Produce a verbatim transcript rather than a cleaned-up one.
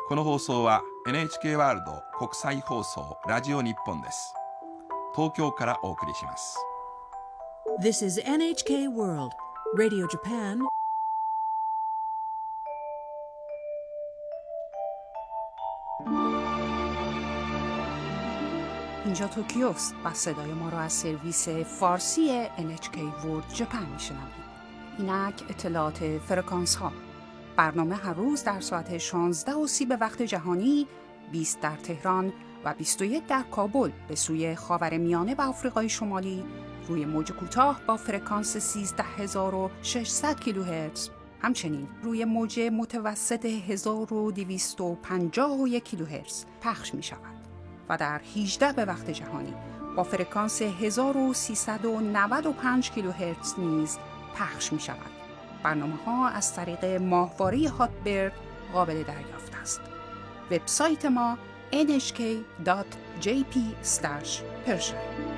この放送は エヌエイチケー ワールド国際放送ラジオ日本です。東京からお送りします。 This is エヌエイチケー World Radio Japan。 اینجا توکیوست و صدای ما را از سرویس فارسی ان اچ کی World Japan میشنوید. اینک اطلاعات فرکانس ها. برنامه هر روز در ساعت شانزده و سی به وقت جهانی، بیست در تهران و بیست و یک در کابل به سوی خاورمیانه و آفریقای شمالی روی موج کوتاه با فرکانس سیزده هزار و ششصد کیلوهرتز، همچنین روی موج متوسط هزار و دویست و پنجاه و یک کیلوهرتز پخش می شود و در هجده به وقت جهانی با فرکانس هزار و سیصد و نود و پنج کیلوهرتز نیز پخش می شود. برنامه ها از طریق ماهواره هاتبرد قابل دریافت است. وبسایت ما ان اچ کی دات جی پی اسلش پرشن